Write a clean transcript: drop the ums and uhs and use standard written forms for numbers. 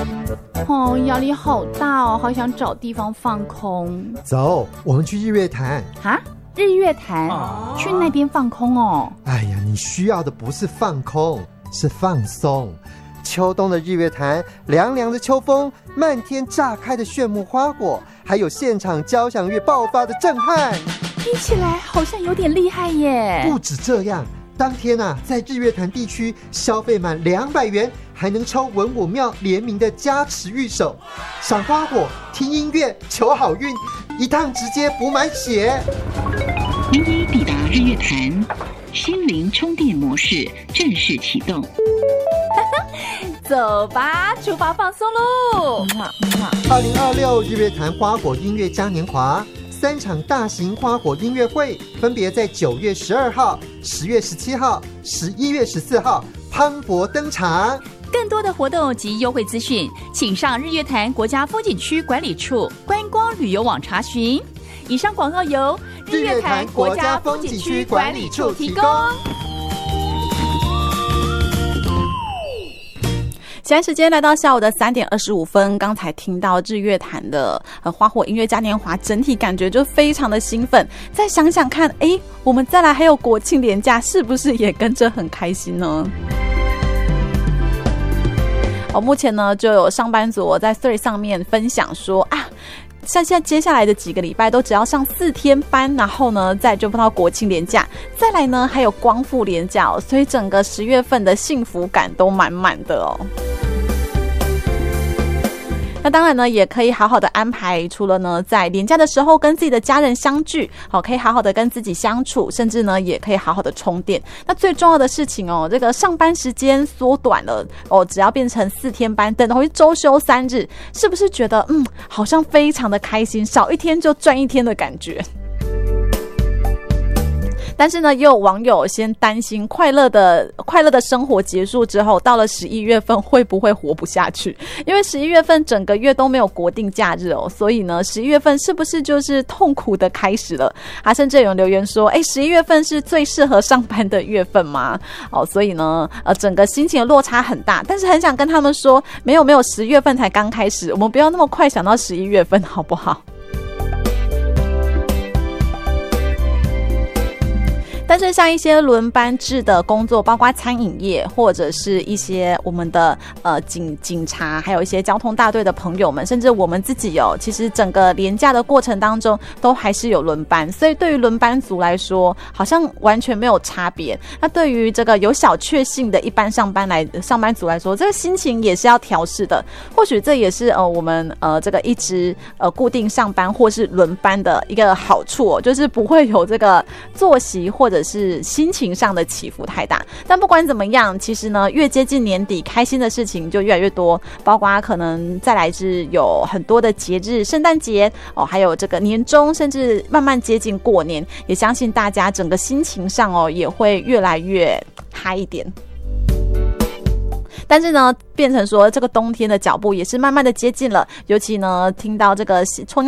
哦，压力好大哦，好想找地方放空。 走，我们去日月潭。 哈？日月潭？去那边放空哦？ 哎呀，你需要的不是放空，是放松。秋冬的日月潭，凉凉的秋风，漫天炸开的炫目花果，还有现场交响乐爆发的震撼， 听起来好像有点厉害耶。 不止这样，当天啊，在日月潭地区消费满200元，还能抽文武庙联名的加持御守，赏花果、听音乐、求好运，一趟直接补满血。 您已抵达日月潭，心灵充电模式正式启动。 走吧，出发放松喽 ！2026日月潭花果音乐嘉年华3场大型花果音乐会，分别在9月12号、10月17号、11月14号磅礴登场。 更多的活动及优惠资讯，请上日月潭国家风景区管理处观光旅游网查询。以上广告由日月潭国家风景区管理处提供。 现在时间来到下午的3点25分，刚才听到日月潭的花火音乐嘉年华，整体感觉就非常的兴奋。再想想看，我们再来还有国庆连假，是不是也跟着很开心呢？目前呢就有上班族在 Thread 上面分享说啊，像现在接下来的几个礼拜都只要上4天班，然后呢再就碰到国庆连假，再来呢还有光复连假哦，所以整个10月份的幸福感都满满的哦。那当然呢，也可以好好的安排，除了呢在连假的时候跟自己的家人相聚，可以好好的跟自己相处，甚至呢也可以好好的充电。那最重要的事情哦，这个上班时间缩短了哦，只要变成4天班，等同于周休3日，是不是觉得好像非常的开心，少一天就赚1天的感觉？但是呢，也有网友先担心快乐的生活结束之后，到了11月份会不会活不下去？因为11月份整个月都没有国定假日哦，所以呢11月份是不是就是痛苦的开始了？甚至有人留言说11月份是最适合上班的月份吗？所以呢整个心情的落差很大，但是很想跟他们说，没有10月份才刚开始，我们不要那么快想到11月份好不好？但是像一些轮班制的工作，包括餐饮业或者是一些我们的警察，还有一些交通大队的朋友们，甚至我们自己其实整个连假的过程当中都还是有轮班，所以对于轮班族来说好像完全没有差别。那对于这个有小确幸的一般上班族来说，这个心情也是要调试的。或许这也是我们这个一直固定上班或是轮班的一个好处就是不会有这个作息或者是心情上的起伏太大。但不管怎么样，其实呢越接近年底，开心的事情就越来越多，包括可能再来是有很多的节日，圣诞节还有这个年终，甚至慢慢接近过年，也相信大家整个心情上也会越来越嗨一点。但是呢变成说这个冬天的脚步也是慢慢的接近了，尤其呢听到这个